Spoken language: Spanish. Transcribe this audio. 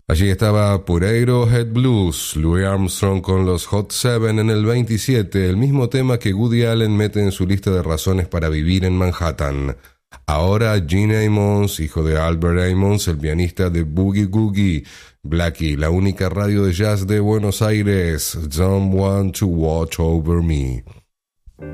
Allí estaba Pureiro Head Blues, Louis Armstrong con los Hot Seven en el 27, el mismo tema que Woody Allen mete en su lista de razones para vivir en Manhattan. Ahora Gene Ammons, hijo de Albert Ammons, el pianista de Boogie Googie. Blackie, la única radio de jazz de Buenos Aires. Don't want to watch over me.